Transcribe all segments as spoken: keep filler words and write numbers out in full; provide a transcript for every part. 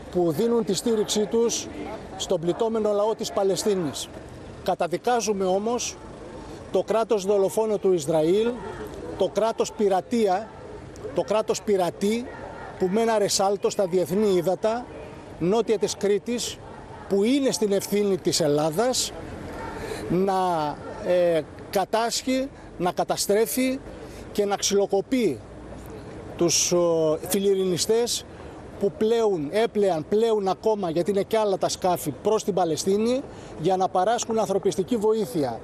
που δίνουν τη στήριξή τους στον πληττόμενο λαό της Παλαιστίνης. Καταδικάζουμε όμως το κράτος δολοφόνο του Ισραήλ, το κράτος πειρατεία, το κράτος πειρατή που με ένα ρεσάλτο στα διεθνή ύδατα νότια της Κρήτης, που είναι στην ευθύνη της Ελλάδας να ε, κατάσχει, να καταστρέφει και να ξυλοκοπεί τους ε, φιλιρινιστές που πλέουν, έπλεαν, πλέουν ακόμα, γιατί είναι κι άλλα τα σκάφη, προς την Παλαιστίνη για να παράσχουν ανθρωπιστική βοήθεια.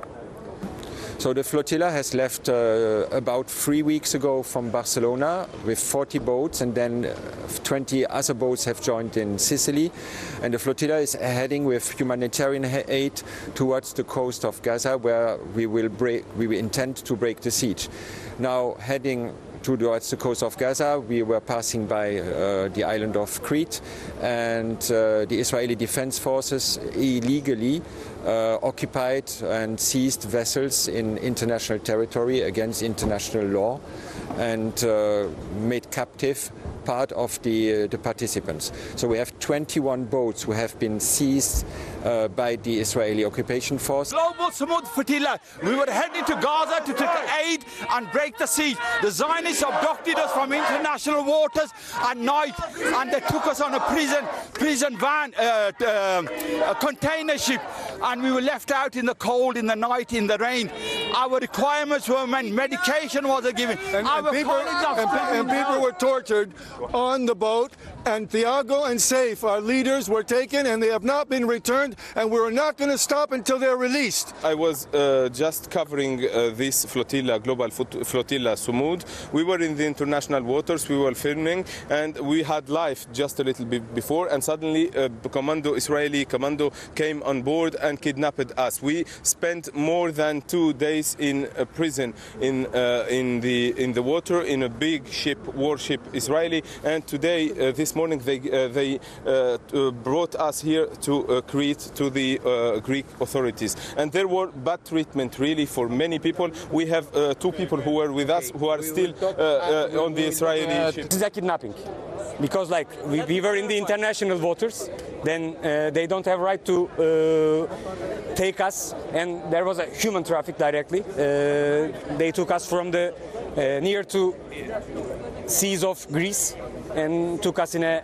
So the flotilla has left uh, about three weeks ago from Barcelona with forty boats, and then twenty other boats have joined in Sicily. And the flotilla is heading with humanitarian aid towards the coast of Gaza, where we will break, we will intend to break the siege. Now heading towards the coast of Gaza, we were passing by uh, the island of Crete, and uh, the Israeli Defense Forces illegally uh, occupied and seized vessels in international territory against international law, and uh, made captive part of the, uh, the participants. So we have twenty-one boats who have been seized uh, by the Israeli occupation force. Global Samud Flotilla, we were heading to Gaza to take aid and break the siege. The Zionists abducted us from international waters at night, and they took us on a prison prison van, uh, uh, a container ship, and we were left out in the cold, in the night, in the rain. Our requirements were when medication wasn't given. And, and, people, and, and people were tortured on the boat, and Thiago and Saif, our leaders, were taken, and they have not been returned, and we're not going to stop until they're released. I was uh, just covering uh, this flotilla, global flotilla Sumud. We were in the international waters, we were filming, and we had life just a little bit before, and suddenly uh, commando, Israeli commando came on board and kidnapped us. We spent more than two days in a prison in, uh, in, the, in the water, in a big ship, warship Israeli, and today, uh, this morning, they, uh, they uh, brought us here to uh, Crete, to the uh, Greek authorities. And there were bad treatment, really, for many people. We have uh, two people who were with us who are still uh, uh, on the Israeli ship. This is a kidnapping, because like we, we were in the international waters, then uh, they don't have right to uh, take us, and there was a human traffic directly. Uh, they took us from the uh, near to seas of Greece and took us in a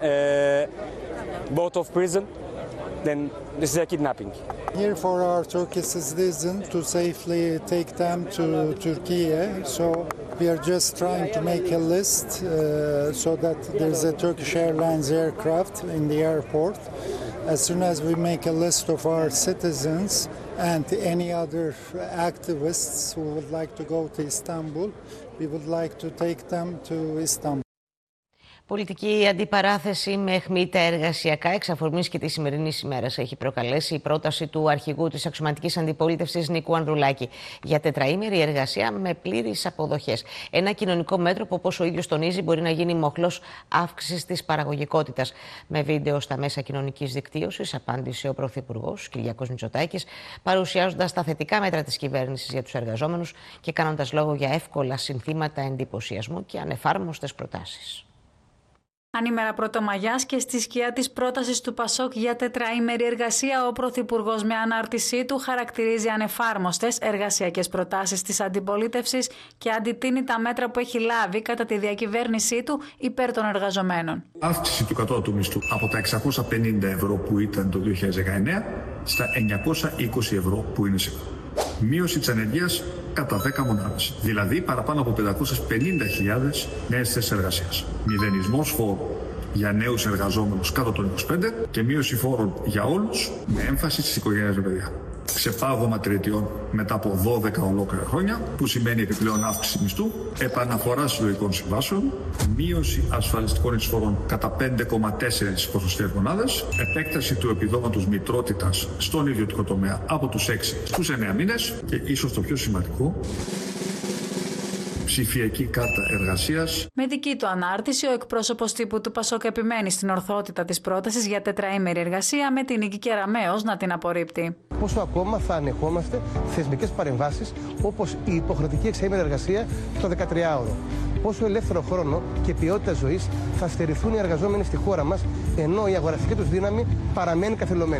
uh, boat of prison. Then this is a kidnapping. Here for our Turkish citizens to safely take them to Turkey, so we are just trying to make a list uh, so that there's a Turkish Airlines aircraft in the airport. As soon as we make a list of our citizens and any other activists who would like to go to Istanbul, we would like to take them to Istanbul. Πολιτική αντιπαράθεση με αιχμή τα εργασιακά εξ αφορμής και τη σημερινή ημέρα έχει προκαλέσει η πρόταση του αρχηγού της αξιωματικής αντιπολίτευσης Νίκου Ανδρουλάκη για τετραήμερη εργασία με πλήρεις αποδοχές. Ένα κοινωνικό μέτρο που, όπως ο ίδιος τονίζει, μπορεί να γίνει μοχλός αύξησης της παραγωγικότητας. Με βίντεο στα μέσα κοινωνικής δικτύωσης, απάντησε ο Πρωθυπουργός Κυριάκος Μητσοτάκης, παρουσιάζοντας τα θετικά μέτρα της κυβέρνησης για τους εργαζόμενους και κάνοντας λόγο για εύκολα συνθήματα εντυπωσιασμού και ανεφάρμοστες προτάσεις. Ανήμερα Πρωτομαγιάς και στη σκιά της πρότασης του Πασόκ για τετραήμερη εργασία, ο Πρωθυπουργός με ανάρτησή του χαρακτηρίζει ανεφάρμοστες εργασιακές προτάσεις της αντιπολίτευσης και αντιτείνει τα μέτρα που έχει λάβει κατά τη διακυβέρνησή του υπέρ των εργαζομένων. Αύξηση του κατώτατου μισθού από τα εξακόσια πενήντα ευρώ που ήταν το δύο χιλιάδες δεκαεννέα στα εννιακόσια είκοσι ευρώ που είναι σήμερα. Μείωση της ανεργίας κατά δέκα μονάδες, δηλαδή παραπάνω από πεντακόσιες πενήντα χιλιάδες νέες θέσεις εργασίας. Μηδενισμός φόρου για νέους εργαζόμενους κάτω των είκοσι πέντε και μείωση φόρων για όλους με έμφαση στις οικογένειες με παιδιά. Ξεπάγωμα τριετιών μετά από δώδεκα ολόκληρα χρόνια, που σημαίνει επιπλέον αύξηση μισθού, επαναφορά συλλογικών συμβάσεων, μείωση ασφαλιστικών εισφορών κατά πέντε κόμμα τέσσερα ποσοστιαίες μονάδες, επέκταση του επιδόματος μητρότητας στον ιδιωτικό τομέα από τους έξι στους εννέα μήνες και ίσως το πιο σημαντικό, ψηφιακή κάρτα εργασίας. Με δική του ανάρτηση, ο εκπρόσωπος τύπου του Πασόκ επιμένει στην ορθότητα της πρότασης για τετραήμερη εργασία, με την Νίκη Κεραμέως να την απορρίπτει. Πόσο ακόμα θα ανεχόμαστε θεσμικές παρεμβάσεις όπως η υποχρεωτική εξαήμερη εργασία στο δεκατριάωρο. Πόσο ελεύθερο χρόνο και ποιότητα ζωής θα στερηθούν οι εργαζόμενοι στη χώρα μας, ενώ η αγοραστική τους δύναμη παραμένει καθυλωμένη.